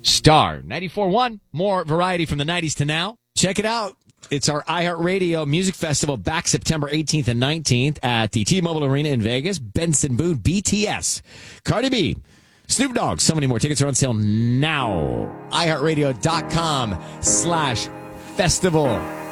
Star 94.1. More variety from the 90s to now. Check it out. It's our iHeartRadio Music Festival back September 18th and 19th at the T-Mobile Arena in Vegas. Benson Boone, BTS, Cardi B, Snoop Dogg. So many more tickets are on sale now. iHeartRadio.com/festival.